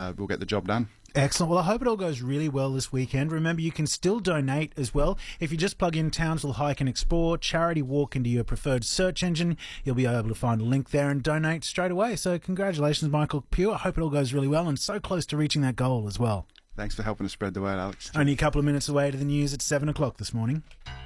we'll get the job done. Excellent. Well, I hope it all goes really well this weekend. Remember, you can still donate as well. If you just plug in Townsville Hike and Explore Charity Walk into your preferred search engine, you'll be able to find a link there and donate straight away. So congratulations, Michael Pugh. I hope it all goes really well and so close to reaching that goal as well. Thanks for helping us spread the word, Alex. Only a couple of minutes away to the news at 7 o'clock this morning.